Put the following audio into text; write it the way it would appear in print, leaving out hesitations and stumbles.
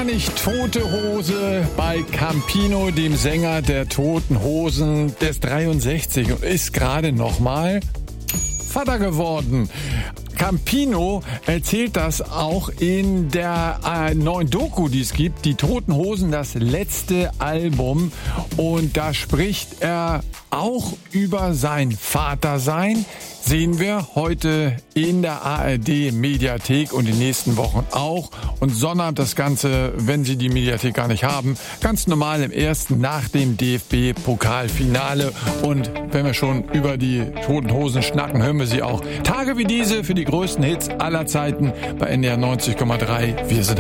nicht Tote Hose bei Campino, dem Sänger der Toten Hosen. Der ist 63 und ist gerade nochmal Vater geworden. Campino erzählt das auch in der neuen Doku, die es gibt, die Toten Hosen, das letzte Album. Und da spricht er auch über sein Vatersein. Sehen wir heute in der ARD-Mediathek und die nächsten Wochen auch. Und Sonnabend das Ganze, wenn Sie die Mediathek gar nicht haben, ganz normal im ersten nach dem DFB-Pokalfinale. Und wenn wir schon über die Toten Hosen schnacken, hören wir sie auch Tage wie diese für die größten Hits aller Zeiten bei NDR 90,3. Wir sind